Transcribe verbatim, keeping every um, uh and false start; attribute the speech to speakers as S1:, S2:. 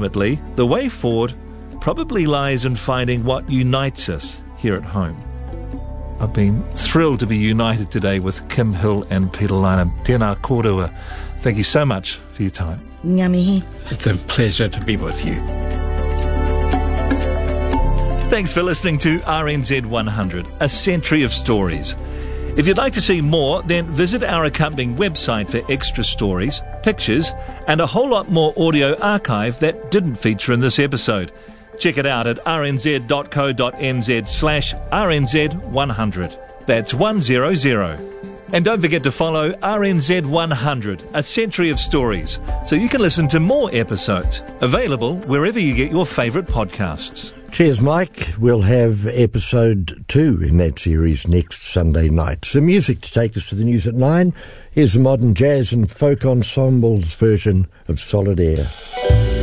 S1: ultimately, the way forward probably lies in finding what unites us here at home. I've been thrilled to be united today with Kim Hill and Peter Lynham. Tēnā kōrua. Thank you so much for your time.
S2: Ngā mihi.
S3: It's a pleasure to be with you.
S1: Thanks for listening to R N Z one hundred, a century of stories. If you'd like to see more, then visit our accompanying website for extra stories, pictures, and a whole lot more audio archive that didn't feature in this episode. Check it out at rnz.co.nz slash rnz100. That's one hundred. And don't forget to follow R N Z one hundred, a century of stories, so you can listen to more episodes, available wherever you get your favourite podcasts.
S2: Cheers, Mike. We'll have episode two in that series next Sunday night. So music to take us to the news at nine. Here's the modern jazz and folk ensemble's version of Solid Air.